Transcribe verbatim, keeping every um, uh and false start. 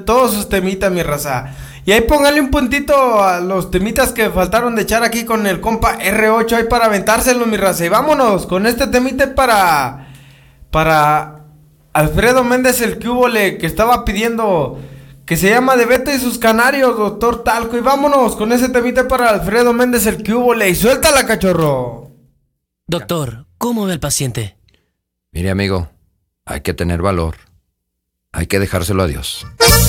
todos sus temitas, mi raza. Y ahí póngale un puntito a los temitas que faltaron de echar aquí con el compa R ocho ahí para aventárselos, mi raza. Y vámonos con este temita para... Para Alfredo Méndez el Cúbole, que estaba pidiendo... Que se llama De Beto y sus canarios, doctor Talco. Y vámonos con ese temita para Alfredo Méndez el Cúbole. Y suéltala, cachorro. Doctor, ¿cómo ve al paciente? Mire, amigo, hay que tener valor. Hay que dejárselo a Dios.